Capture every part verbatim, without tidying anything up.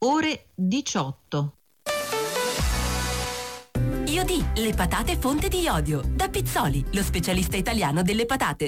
ore diciotto. Iodi, le patate fonte di iodio. Da Pizzoli, lo specialista italiano delle patate.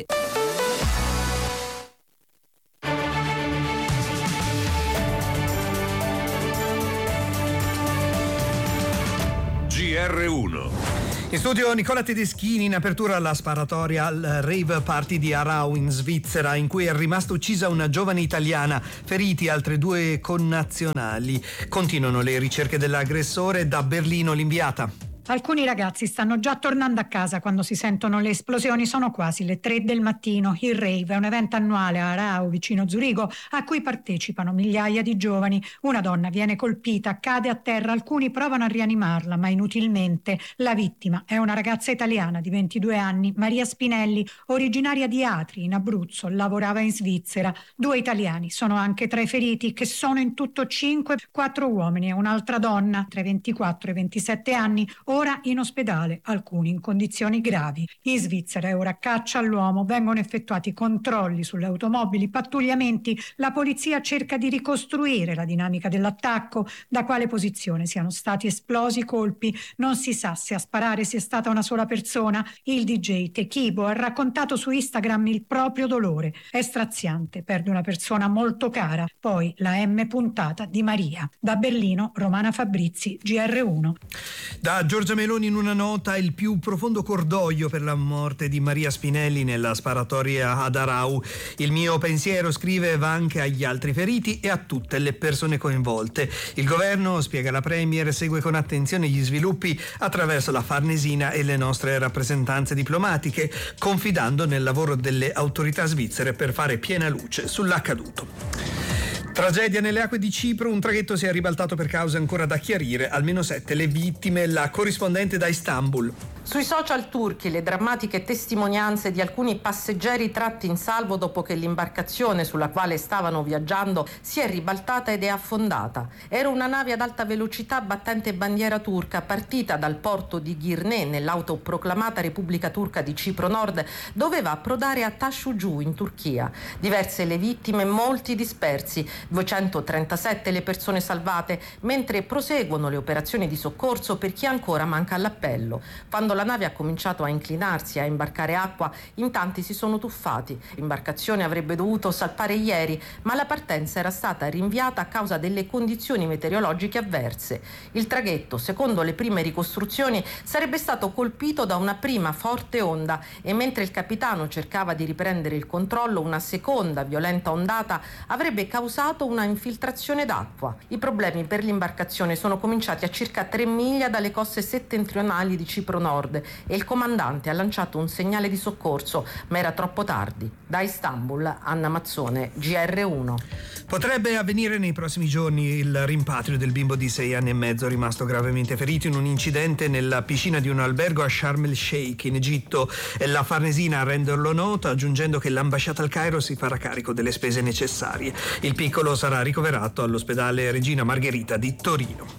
G R uno. In studio Nicola Tedeschini, in apertura alla sparatoria al rave party di Aarau in Svizzera, in cui è rimasta uccisa una giovane italiana, feriti altre due connazionali. Continuano le ricerche dell'aggressore, da Berlino l'inviata. Alcuni ragazzi stanno già tornando a casa quando si sentono le esplosioni. Sono quasi le tre del mattino. Il rave è un evento annuale a Aarau, vicino Zurigo, a cui partecipano migliaia di giovani. Una donna viene colpita, cade a terra, alcuni provano a rianimarla, ma inutilmente. La vittima è una ragazza italiana di ventidue anni, Maria Spinelli, originaria di Atri, in Abruzzo, lavorava in Svizzera. Due italiani sono anche tra i feriti, che sono in tutto cinque, quattro uomini e un'altra donna, tra i ventiquattro e i ventisette anni, ora in ospedale, alcuni in condizioni gravi. In Svizzera è ora caccia all'uomo, vengono effettuati controlli sulle automobili, pattugliamenti, la polizia cerca di ricostruire la dinamica dell'attacco, da quale posizione siano stati esplosi i colpi. Non si sa se a sparare sia stata una sola persona. Il D J Techibo ha raccontato su Instagram il proprio dolore. È straziante, perde una persona molto cara. Poi la M puntata di Maria. Da Berlino, Romana Fabrizi, G R uno. Da Giorgia Meloni in una nota: il più profondo cordoglio per la morte di Maria Spinelli nella sparatoria ad Aarau. Il mio pensiero, scrive, va anche agli altri feriti e a tutte le persone coinvolte. Il governo, spiega la Premier, segue con attenzione gli sviluppi attraverso la Farnesina e le nostre rappresentanze diplomatiche, confidando nel lavoro delle autorità svizzere per fare piena luce sull'accaduto. Tragedia nelle acque di Cipro, un traghetto si è ribaltato per cause ancora da chiarire, almeno sette le vittime. La corrispondente da Istanbul. Sui social turchi le drammatiche testimonianze di alcuni passeggeri tratti in salvo dopo che l'imbarcazione sulla quale stavano viaggiando si è ribaltata ed è affondata. Era una nave ad alta velocità battente bandiera turca, partita dal porto di Girne nell'autoproclamata Repubblica Turca di Cipro Nord, doveva approdare a Tasciugiu in Turchia. Diverse le vittime, molti dispersi, duecentotrentasette le persone salvate, mentre proseguono le operazioni di soccorso per chi ancora manca all'appello. Quando la nave ha cominciato a inclinarsi, a imbarcare acqua, in tanti si sono tuffati. L'imbarcazione avrebbe dovuto salpare ieri, ma la partenza era stata rinviata a causa delle condizioni meteorologiche avverse. Il traghetto, secondo le prime ricostruzioni, sarebbe stato colpito da una prima forte onda e mentre il capitano cercava di riprendere il controllo, una seconda violenta ondata avrebbe causato una infiltrazione d'acqua. I problemi per l'imbarcazione sono cominciati a circa tre miglia dalle coste settentrionali di Cipro Nord e il comandante ha lanciato un segnale di soccorso, ma era troppo tardi. Da Istanbul, Anna Mazzone, G R uno. Potrebbe avvenire nei prossimi giorni il rimpatrio del bimbo di sei anni e mezzo rimasto gravemente ferito in un incidente nella piscina di un albergo a Sharm el Sheikh in Egitto. È la Farnesina a renderlo noto, aggiungendo che l'ambasciata al Cairo si farà carico delle spese necessarie. Il piccolo sarà ricoverato all'ospedale Regina Margherita di Torino.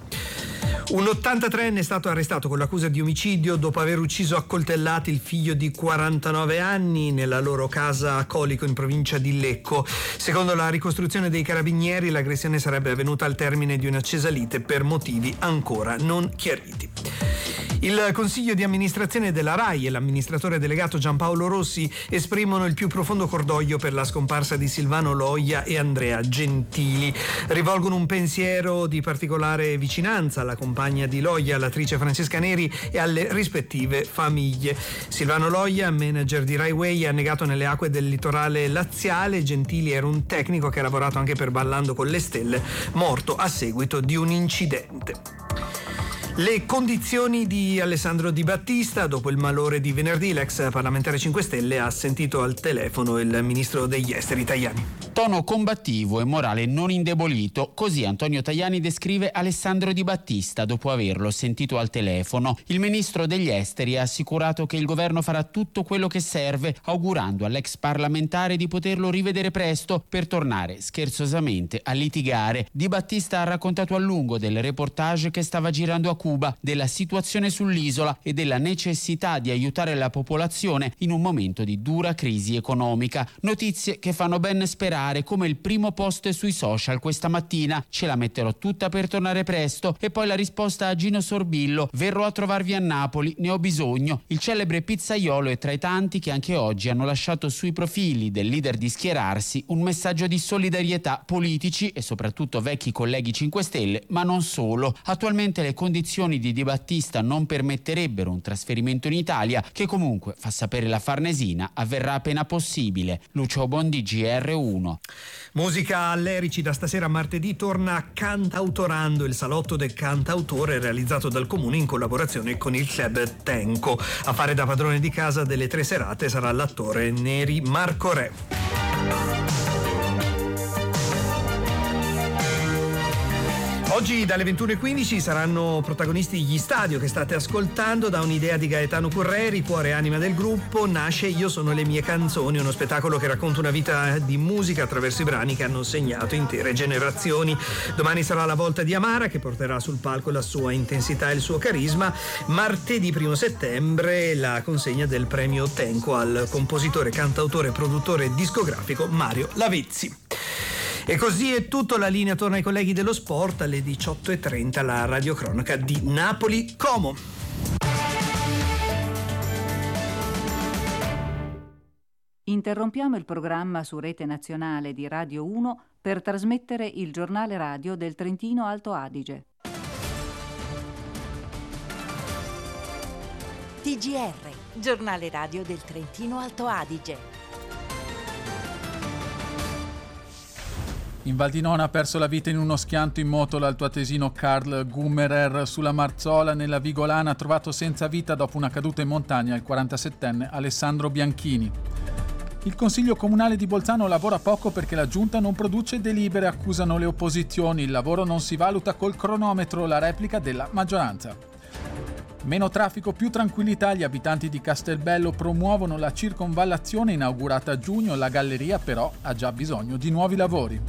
Un ottantatreenne è stato arrestato con l'accusa di omicidio dopo aver ucciso a coltellate il figlio di quarantanove anni nella loro casa a Colico in provincia di Lecco. Secondo la ricostruzione dei carabinieri, l'aggressione sarebbe avvenuta al termine di un'accesa lite per motivi ancora non chiariti. Il consiglio di amministrazione della RAI e l'amministratore delegato Giampaolo Rossi esprimono il più profondo cordoglio per la scomparsa di Silvano Loia e Andrea Gentili. Rivolgono un pensiero di particolare vicinanza alla compagna di Loia, l'attrice Francesca Neri, e alle rispettive famiglie. Silvano Loia, manager di Rai Way, è annegato nelle acque del litorale laziale. Gentili era un tecnico che ha lavorato anche per Ballando con le Stelle, morto a seguito di un incidente. Le condizioni di Alessandro Di Battista. Dopo il malore di venerdì, l'ex parlamentare cinque Stelle ha sentito al telefono il ministro degli esteri Tajani. Tono combattivo e morale non indebolito, così Antonio Tajani descrive Alessandro Di Battista dopo averlo sentito al telefono. Il ministro degli esteri ha assicurato che il governo farà tutto quello che serve, augurando all'ex parlamentare di poterlo rivedere presto per tornare scherzosamente a litigare. Di Battista ha raccontato a lungo del reportage che stava girando a Cuba, della situazione sull'isola e della necessità di aiutare la popolazione in un momento di dura crisi economica. Notizie che fanno ben sperare girare come il primo post sui social questa mattina. Ce la metterò tutta per tornare presto. E poi la risposta a Gino Sorbillo: verrò a trovarvi a Napoli, ne ho bisogno. Il celebre pizzaiolo è tra i tanti che anche oggi hanno lasciato sui profili del leader di schierarsi un messaggio di solidarietà. Politici e soprattutto vecchi colleghi cinque Stelle, ma non solo. Attualmente le condizioni di Di Battista non permetterebbero un trasferimento in Italia, che comunque, fa sapere la Farnesina, avverrà appena possibile. Lucio Bondi, G R uno. Musica all'Erici. Da stasera martedì torna Cantautorando, il salotto del cantautore realizzato dal comune in collaborazione con il club Tenco. A fare da padrone di casa delle tre serate sarà l'attore Neri Marco Re. Oggi dalle ventuno e quindici saranno protagonisti gli Stadio, che state ascoltando. Da un'idea di Gaetano Curreri, cuore e anima del gruppo, nasce Io sono le mie canzoni, uno spettacolo che racconta una vita di musica attraverso i brani che hanno segnato intere generazioni. Domani sarà la volta di Amara, che porterà sul palco la sua intensità e il suo carisma. Martedì primo settembre la consegna del premio Tenco al compositore, cantautore, produttore e discografico Mario Lavezzi. E così è tutto, la linea torna ai colleghi dello sport. Alle diciotto e trenta la radiocronaca di Napoli Como. Interrompiamo il programma su Rete Nazionale di Radio uno per trasmettere il giornale radio del Trentino Alto Adige. T G R, giornale radio del Trentino Alto Adige. In Val di Non ha perso la vita in uno schianto in moto l'altoatesino Karl Gummerer. Sulla Marzola, nella Vigolana, ha trovato senza vita dopo una caduta in montagna il quarantasettenne Alessandro Bianchini. Il Consiglio Comunale di Bolzano lavora poco perché la Giunta non produce delibere, accusano le opposizioni. Il lavoro non si valuta col cronometro, la replica della maggioranza. Meno traffico, più tranquillità. Gli abitanti di Castelbello promuovono la circonvallazione inaugurata a giugno. La galleria però ha già bisogno di nuovi lavori.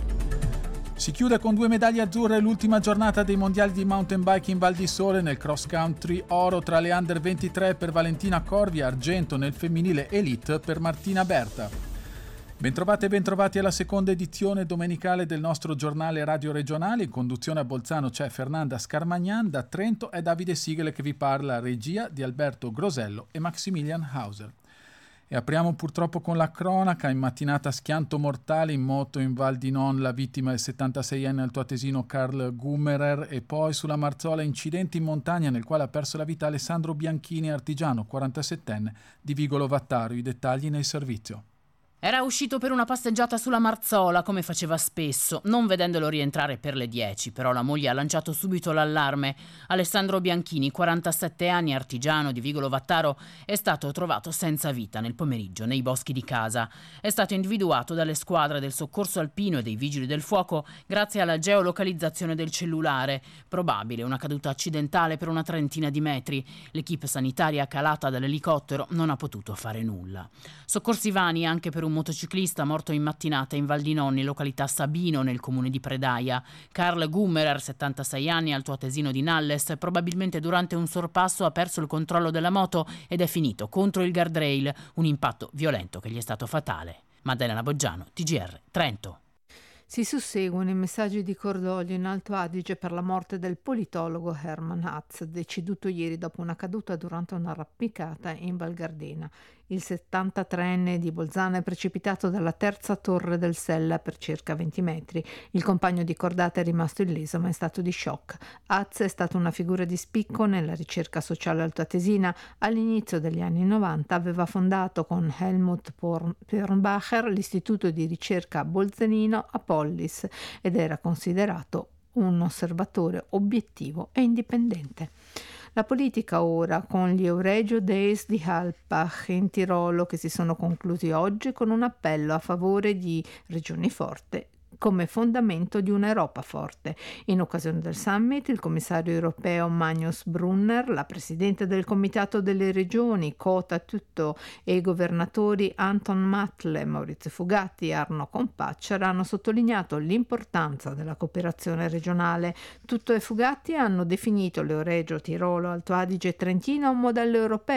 Si chiude con due medaglie azzurre l'ultima giornata dei mondiali di mountain bike in Val di Sole. Nel cross country oro tra le under ventitré per Valentina Corvi, argento nel femminile elite per Martina Berta. Bentrovate e bentrovati alla seconda edizione domenicale del nostro giornale radio regionale. In conduzione a Bolzano c'è Fernanda Scarmagnan, da Trento è Davide Sigele che vi parla, regia di Alberto Grosello e Maximilian Hauser. E apriamo purtroppo con la cronaca. In mattinata schianto mortale in moto in Val di Non, la vittima è il settantaseienne altoatesino Karl Gummerer. E poi sulla Marzola incidente in montagna nel quale ha perso la vita Alessandro Bianchini, artigiano quarantasettenne di Vigolo Vattario. I dettagli nel servizio. Era uscito per una passeggiata sulla Marzola, come faceva spesso, non vedendolo rientrare per le dieci, però la moglie ha lanciato subito l'allarme. Alessandro Bianchini, quarantasette anni, artigiano di Vigolo Vattaro, è stato trovato senza vita nel pomeriggio nei boschi di casa. È stato individuato dalle squadre del soccorso alpino e dei vigili del fuoco grazie alla geolocalizzazione del cellulare. Probabile una caduta accidentale per una trentina di metri. L'equipe sanitaria calata dall'elicottero non ha potuto fare nulla. Soccorsi vani anche per un motociclista morto in mattinata in Val di Non, in località Sabino, nel comune di Predaia. Karl Gummerer, settantasei anni, altoatesino di Nalles, probabilmente durante un sorpasso ha perso il controllo della moto ed è finito contro il guardrail, un impatto violento che gli è stato fatale. Maddalena Boggiano, T G R, Trento. Si susseguono i messaggi di cordoglio in Alto Adige per la morte del politologo Hermann Hatz, deceduto ieri dopo una caduta durante un'arrampicata in Val Gardena. Il settantatreenne di Bolzano è precipitato dalla terza torre del Sella per circa venti metri. Il compagno di cordata è rimasto illeso ma in stato di shock. Hatz è stata una figura di spicco nella ricerca sociale altoatesina. All'inizio degli anni novanta aveva fondato con Helmut Pörnbacher l'istituto di ricerca bolzanino Apollis ed era considerato un osservatore obiettivo e indipendente. La politica ora, con gli Euregio Days di Alpbach in Tirolo che si sono conclusi oggi con un appello a favore di regioni forti come fondamento di un'Europa forte. In occasione del summit, il commissario europeo Magnus Brunner, la presidente del Comitato delle Regioni, Cota Tutto, e i governatori Anton Matle, Maurizio Fugatti e Arno Compaccer hanno sottolineato l'importanza della cooperazione regionale. Tutto e Fugatti hanno definito l'Euregio Tirolo, Alto Adige e Trentino un modello europeo,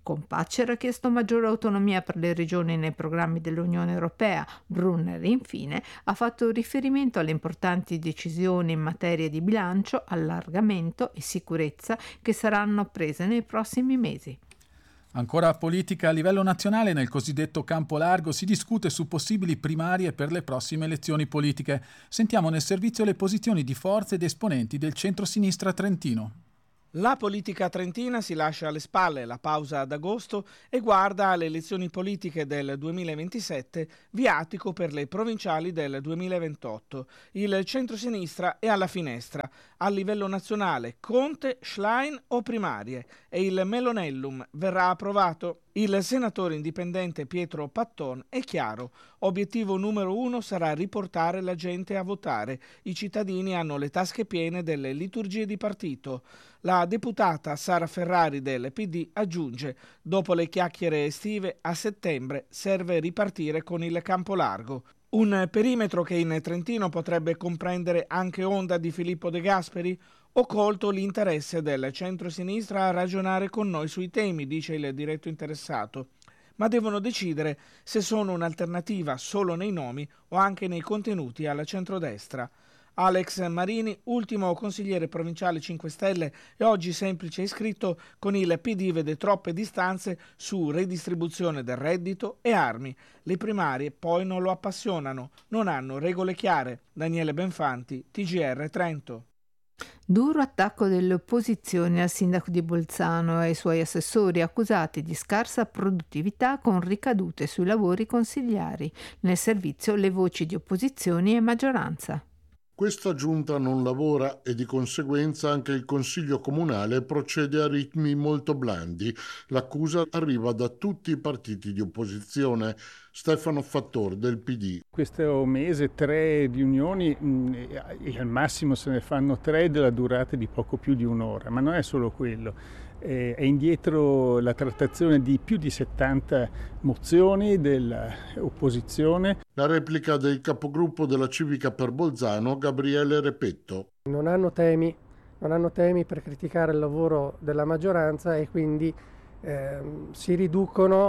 Compaccer ha chiesto maggiore autonomia per le regioni nei programmi dell'Unione Europea. Brunner, infine, ha fatto riferimento alle importanti decisioni in materia di bilancio, allargamento e sicurezza che saranno prese nei prossimi mesi. Ancora politica a livello nazionale, nel cosiddetto campo largo si discute su possibili primarie per le prossime elezioni politiche. Sentiamo nel servizio le posizioni di forze ed esponenti del centro-sinistra trentino. La politica trentina si lascia alle spalle la pausa d'agosto e guarda alle elezioni politiche del duemilaventisette, viatico per le provinciali del duemilaventotto. Il centrosinistra è alla finestra. A livello nazionale, Conte, Schlein o primarie? E il Melonellum verrà approvato? Il senatore indipendente Pietro Patton è chiaro. Obiettivo numero uno sarà riportare la gente a votare. I cittadini hanno le tasche piene delle liturgie di partito. La deputata Sara Ferrari del P D aggiunge: dopo le chiacchiere estive, a settembre serve ripartire con il campo largo. Un perimetro che in Trentino potrebbe comprendere anche Onda di Filippo De Gasperi? Ho colto l'interesse del centro-sinistra a ragionare con noi sui temi, dice il diretto interessato, ma devono decidere se sono un'alternativa solo nei nomi o anche nei contenuti alla centrodestra. Alex Marini, ultimo consigliere provinciale cinque Stelle e oggi semplice iscritto, con il P D vede troppe distanze su redistribuzione del reddito e armi. Le primarie poi non lo appassionano, non hanno regole chiare. Daniele Benfanti, T G R Trento. Duro attacco delle opposizioni al sindaco di Bolzano e ai suoi assessori accusati di scarsa produttività con ricadute sui lavori consigliari. Nel servizio le voci di opposizioni e maggioranza. Questa giunta non lavora e di conseguenza anche il Consiglio Comunale procede a ritmi molto blandi. L'accusa arriva da tutti i partiti di opposizione. Stefano Fattor del P D. Questo mese tre riunioni mh, e al massimo se ne fanno tre della durata di poco più di un'ora, ma non è solo quello. Eh, è indietro la trattazione di più di settanta mozioni dell'opposizione. La replica del capogruppo della Civica per Bolzano, Gabriele Repetto. Non hanno temi, non hanno temi per criticare il lavoro della maggioranza e quindi eh, si riducono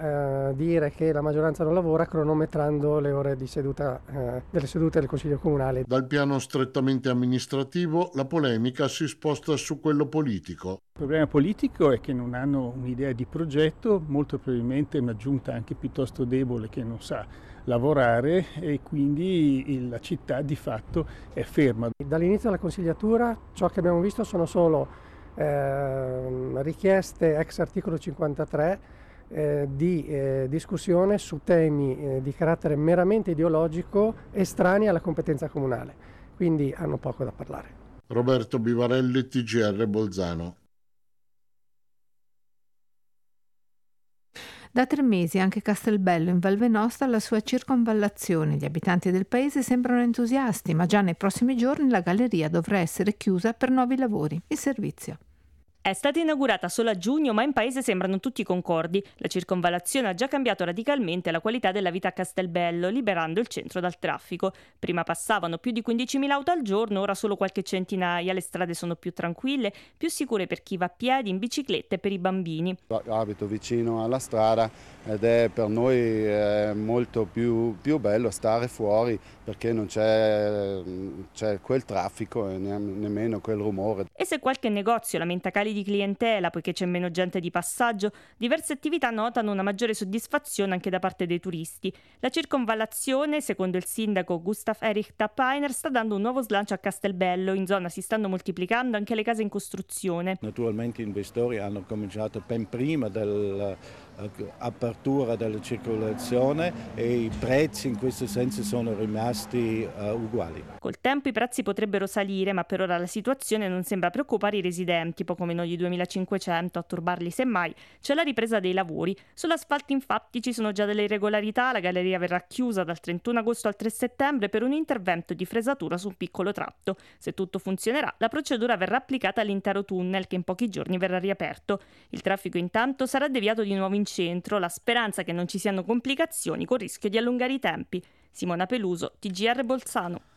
a eh, dire che la maggioranza non lavora cronometrando le ore di seduta eh, delle sedute del Consiglio Comunale. Dal piano strettamente amministrativo la polemica si sposta su quello politico. Il problema politico è che non hanno un'idea di progetto, molto probabilmente una giunta anche piuttosto debole che non sa lavorare e quindi la città di fatto è ferma. Dall'inizio della consigliatura ciò che abbiamo visto sono solo eh, richieste ex articolo cinquantatré eh, di eh, discussione su temi eh, di carattere meramente ideologico estranei alla competenza comunale, quindi hanno poco da parlare. Roberto Bivarelli, T G R Bolzano. Da tre mesi anche Castelbello in Val Venosta ha la sua circonvallazione. Gli abitanti del paese sembrano entusiasti, ma già nei prossimi giorni la galleria dovrà essere chiusa per nuovi lavori. Il servizio. È stata inaugurata solo a giugno, ma in paese sembrano tutti concordi. La circonvallazione ha già cambiato radicalmente la qualità della vita a Castelbello, liberando il centro dal traffico. Prima passavano più di quindicimila auto al giorno, ora solo qualche centinaia. Le strade sono più tranquille, più sicure per chi va a piedi, in bicicletta e per i bambini. Abito vicino alla strada ed è per noi è molto più, più bello stare fuori perché non c'è, c'è quel traffico e nemmeno quel rumore. E se qualche negozio lamenta cali di clientela poiché c'è meno gente di passaggio, diverse attività notano una maggiore soddisfazione anche da parte dei turisti. La circonvallazione, secondo il sindaco Gustav Erich Tappeiner, sta dando un nuovo slancio a Castelbello. In zona si stanno moltiplicando anche le case in costruzione. Naturalmente gli investitori hanno cominciato ben prima dell'apertura della circolazione e i prezzi in questo senso sono rimasti uh, uguali. Col tempo i prezzi potrebbero salire, ma per ora la situazione non sembra preoccupare i residenti, poco meno di duemilacinquecento. A turbarli semmai c'è la ripresa dei lavori. Sull'asfalto infatti ci sono già delle irregolarità. La galleria verrà chiusa dal trentuno agosto al tre settembre per un intervento di fresatura su un piccolo tratto. Se tutto funzionerà, la procedura verrà applicata all'intero tunnel che in pochi giorni verrà riaperto. Il traffico intanto sarà deviato di nuovo in centro. La speranza che non ci siano complicazioni con rischio di allungare i tempi. Simona Peluso, T G R Bolzano.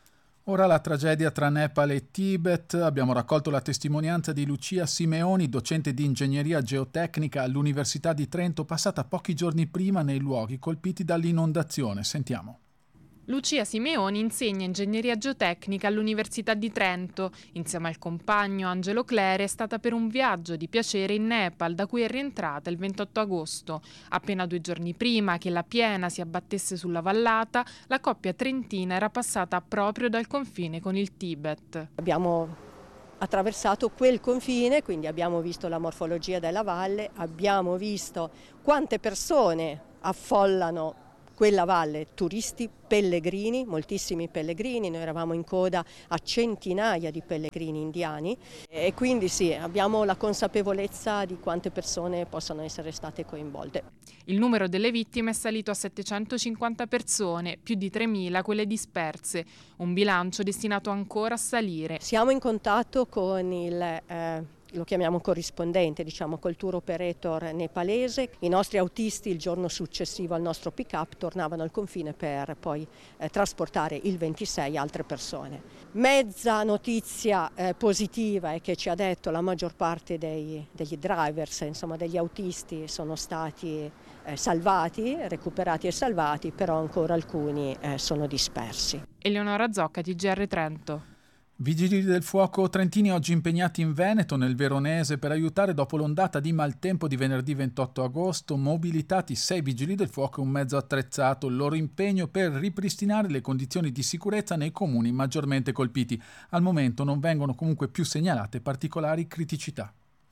Ora la tragedia tra Nepal e Tibet. Abbiamo raccolto la testimonianza di Lucia Simeoni, docente di ingegneria geotecnica all'Università di Trento, passata pochi giorni prima nei luoghi colpiti dall'inondazione. Sentiamo. Lucia Simeoni insegna ingegneria geotecnica all'Università di Trento. Insieme al compagno Angelo Clere è stata per un viaggio di piacere in Nepal, da cui è rientrata il ventotto agosto. Appena due giorni prima che la piena si abbattesse sulla vallata, la coppia trentina era passata proprio dal confine con il Tibet. Abbiamo attraversato quel confine, quindi abbiamo visto la morfologia della valle, abbiamo visto quante persone affollano quella valle, turisti, pellegrini, moltissimi pellegrini, noi eravamo in coda a centinaia di pellegrini indiani e quindi sì, abbiamo la consapevolezza di quante persone possano essere state coinvolte. Il numero delle vittime è salito a settecentocinquanta persone, più di tremila quelle disperse, un bilancio destinato ancora a salire. Siamo in contatto con il eh, lo chiamiamo corrispondente, diciamo col tour operator nepalese. I nostri autisti il giorno successivo al nostro pick-up tornavano al confine per poi eh, trasportare il ventisei altre persone. Mezza notizia eh, positiva è che ci ha detto la maggior parte dei, degli drivers, insomma degli autisti sono stati eh, salvati, recuperati e salvati, però ancora alcuni eh, sono dispersi. Eleonora Zocca, T G R Trento. Vigili del fuoco trentini oggi impegnati in Veneto, nel Veronese, per aiutare dopo l'ondata di maltempo di venerdì ventotto agosto, mobilitati sei vigili del fuoco e un mezzo attrezzato. Il loro impegno per ripristinare le condizioni di sicurezza nei comuni maggiormente colpiti. Al momento non vengono comunque più segnalate particolari criticità.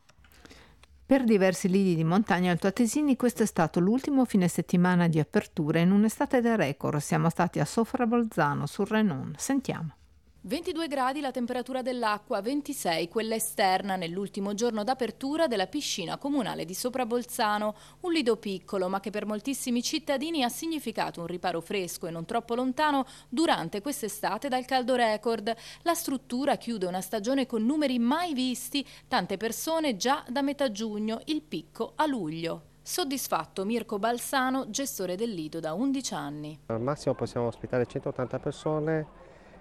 Per diversi lidi di montagna altoatesini questo è stato l'ultimo fine settimana di apertura in un'estate da record. Siamo stati a Sofrabolzano sul Renon. Sentiamo. ventidue gradi la temperatura dell'acqua, ventisei quella esterna nell'ultimo giorno d'apertura della piscina comunale di Soprabolzano, un lido piccolo ma che per moltissimi cittadini ha significato un riparo fresco e non troppo lontano durante quest'estate dal caldo record. La struttura chiude una stagione con numeri mai visti, tante persone già da metà giugno, il picco a luglio. Soddisfatto Mirko Balsano, gestore del lido da undici anni. Al massimo possiamo ospitare centottanta persone.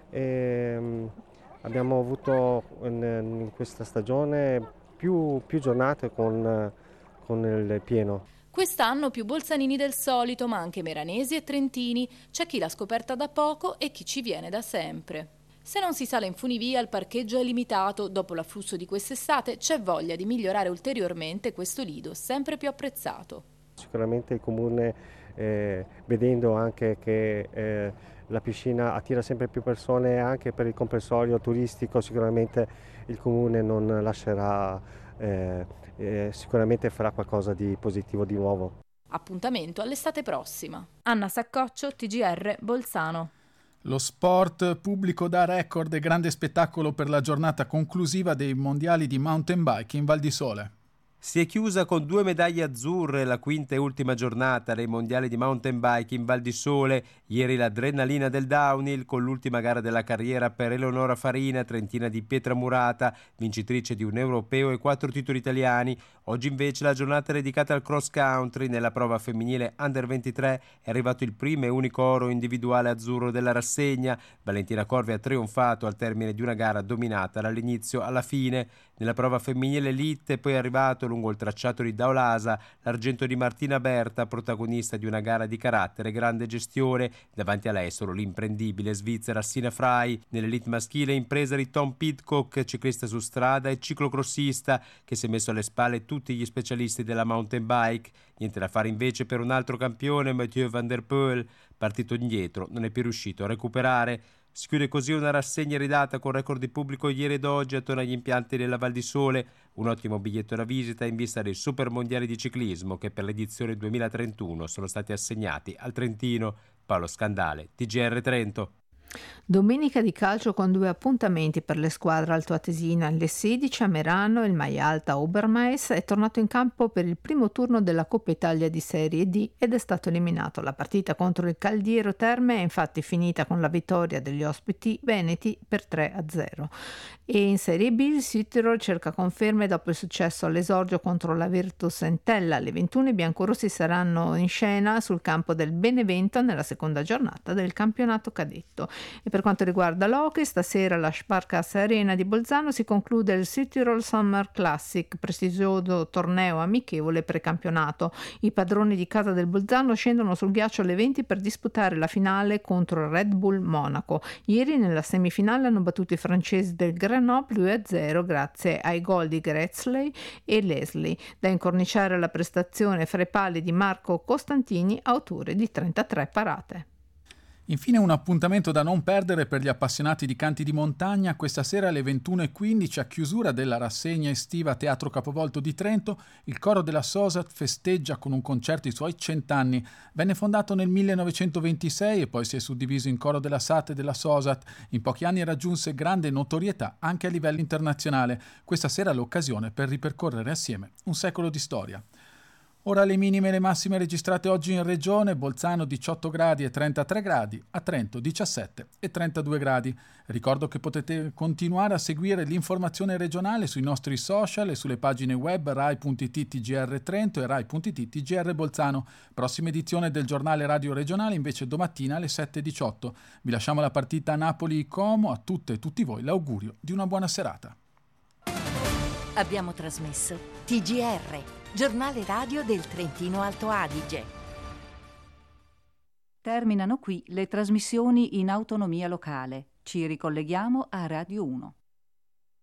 E abbiamo avuto in, in questa stagione più, più giornate con, con il pieno. Quest'anno più bolzanini del solito, ma anche meranesi e trentini. C'è chi l'ha scoperta da poco e chi ci viene da sempre. Se non si sale in funivia, il parcheggio è limitato. Dopo l'afflusso di quest'estate c'è voglia di migliorare ulteriormente questo lido, sempre più apprezzato. Sicuramente il comune, eh, vedendo anche che eh, la piscina attira sempre più persone anche per il comprensorio turistico, sicuramente il comune non lascerà, eh, eh, sicuramente farà qualcosa di positivo di nuovo. Appuntamento all'estate prossima. Anna Saccoccio, T G R Bolzano. Lo sport pubblico da record e grande spettacolo per la giornata conclusiva dei mondiali di mountain bike in Val di Sole. Si è chiusa con due medaglie azzurre la quinta e ultima giornata dei mondiali di mountain bike in Val di Sole. Ieri l'adrenalina del downhill con l'ultima gara della carriera per Eleonora Farina, trentina di Pietramurata, vincitrice di un europeo e quattro titoli italiani. Oggi invece la giornata è dedicata al cross country. Nella prova femminile under ventitré è arrivato il primo e unico oro individuale azzurro della rassegna. Valentina Corvi ha trionfato al termine di una gara dominata dall'inizio alla fine. Nella prova femminile elite è poi arrivato lungo il tracciato di Daolasa l'argento di Martina Berta, protagonista di una gara di carattere e grande gestione. Davanti a lei solo l'imprendibile svizzera Sina Frey. Nell'elite maschile impresa di Tom Pidcock, ciclista su strada e ciclocrossista, che si è messo alle spalle tutti gli specialisti della mountain bike. Niente da fare invece per un altro campione, Mathieu van der Poel, partito indietro, non è più riuscito a recuperare. Si chiude così una rassegna ridata con record di pubblico ieri ed oggi attorno agli impianti della Val di Sole. Un ottimo biglietto da visita in vista dei super mondiali di ciclismo che per l'edizione duemilatrentuno sono stati assegnati al Trentino. Paolo Scandale, T G R Trento. Domenica di calcio con due appuntamenti per le squadre altoatesine. Alle sedici a Merano il Maialta Obermais è tornato in campo per il primo turno della Coppa Italia di Serie D ed è stato eliminato. La partita contro il Caldiero Terme è infatti finita con la vittoria degli ospiti veneti per tre a zero. E in Serie B il Südtirol cerca conferme dopo il successo all'esordio contro la Virtus Entella. Alle ventuno i biancorossi saranno in scena sul campo del Benevento nella seconda giornata del campionato cadetto. E per quanto riguarda l'hockey, stasera alla Sparkasse Arena di Bolzano si conclude il Südtirol Summer Classic, prestigioso torneo amichevole precampionato. I padroni di casa del Bolzano scendono sul ghiaccio alle venti per disputare la finale contro il Red Bull Monaco. Ieri nella semifinale hanno battuto i francesi del Grenoble due a zero grazie ai gol di Gretzley e Leslie. Da incorniciare la prestazione fra i pali di Marco Costantini, autore di trentatré parate. Infine un appuntamento da non perdere per gli appassionati di canti di montagna. Questa sera alle ventuno e quindici, a chiusura della rassegna estiva Teatro Capovolto di Trento, il coro della Sosat festeggia con un concerto i suoi cent'anni. Venne fondato nel millenovecentoventisei e poi si è suddiviso in coro della S A T e della Sosat. In pochi anni raggiunse grande notorietà anche a livello internazionale. Questa sera l'occasione per ripercorrere assieme un secolo di storia. Ora le minime e le massime registrate oggi in regione: Bolzano diciotto gradi e trentatré gradi, a Trento diciassette e trentadue gradi. Ricordo che potete continuare a seguire l'informazione regionale sui nostri social e sulle pagine web rai punto it T G R Trento e rai punto it T G R Bolzano. Prossima edizione del giornale radio regionale invece domattina alle sette e diciotto. Vi lasciamo la partita Napoli-Como. A tutte e tutti voi l'augurio di una buona serata. Abbiamo trasmesso T G R, giornale radio del Trentino Alto Adige. Terminano qui le trasmissioni in autonomia locale. Ci ricolleghiamo a Radio uno.